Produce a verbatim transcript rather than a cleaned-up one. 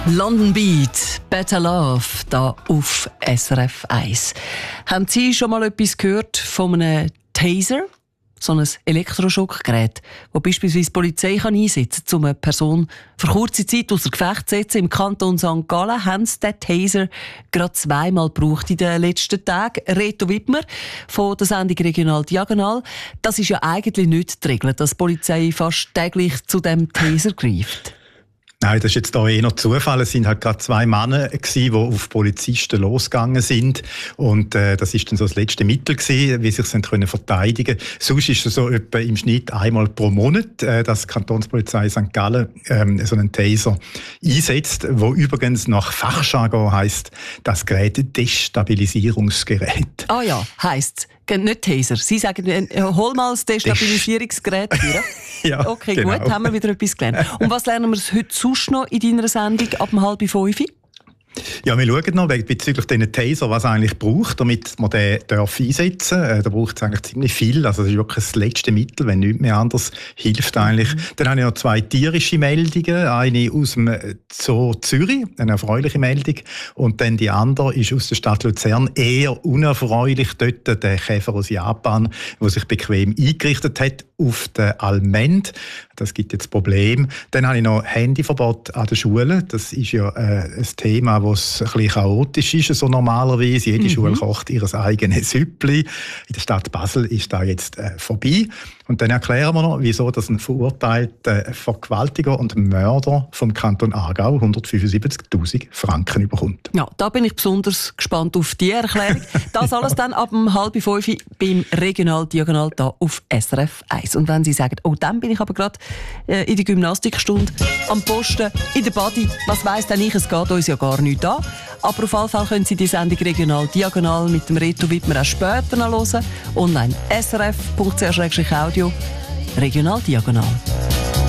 London Beat, Better Love, da auf S R F eins. Haben Sie schon mal etwas gehört von einem Taser? So ein Elektroschockgerät, das beispielsweise die Polizei kann einsetzen kann, um eine Person für kurze Zeit außer Gefecht zu setzen. Im Kanton Sankt Gallen haben sie den Taser gerade zweimal gebraucht in den letzten Tagen. Reto Wittmer von der Sendung Regional Diagonal. Das ist ja eigentlich nicht die Regel, dass die Polizei fast täglich zu dem Taser greift. Nein, das ist jetzt hier eher Zufall. Es sind halt gerade zwei Männer gewesen, die auf Polizisten losgegangen sind. Und äh, das ist dann so das letzte Mittel gewesen, wie sie sich können verteidigen. Sonst ist es so etwa im Schnitt einmal pro Monat, äh, dass die Kantonspolizei Sankt Gallen ähm, so einen Taser einsetzt, wo übrigens nach Fachjargon heisst, das Gerät Destabilisierungsgerät. Ah ja, heisst nicht Taser. Sie sagen, äh, hol mal das Destabilisierungsgerät für. Ja, okay, genau. Gut, haben wir wieder etwas gelernt. Und was lernen wir heute sonst noch in deiner Sendung ab um halb fünf? Ja, wir schauen noch bezüglich diesen Taser, was es eigentlich braucht, damit man den einsetzen darf. Da braucht es eigentlich ziemlich viel. Also das ist wirklich das letzte Mittel, wenn nichts mehr anderes hilft eigentlich. Mhm. Dann habe ich noch zwei tierische Meldungen. Eine aus dem Zoo Zürich, eine erfreuliche Meldung. Und dann die andere ist aus der Stadt Luzern, eher unerfreulich. Dort der Käfer aus Japan, der sich bequem eingerichtet hat auf den Almend. Das gibt jetzt Probleme. Dann habe ich noch Handyverbot an den Schulen. Das ist ja äh, ein Thema, das ein bisschen chaotisch ist, so normalerweise. Jede mhm. Schule kocht ihr eigenes Süppli. In der Stadt Basel ist da jetzt äh, vorbei. Und dann erklären wir noch, wieso das ein verurteilter Vergewaltiger und Mörder vom Kanton Aargau hundertfünfundsiebzigtausend Franken bekommt. Ja, da bin ich besonders gespannt auf die Erklärung. Das alles dann ab um halb fünf beim Regional Diagonal da auf S R F eins. Und wenn Sie sagen, oh, dann bin ich aber gerade äh, in der Gymnastikstunde, am Posten, in der Body, was weiss denn ich, es geht uns ja gar nicht an. Aber auf jeden Fall können Sie die Sendung Regional Diagonal mit dem Reto Wittmer auch später noch hören. Online S R F Punkt C H Audio Regional Diagonal.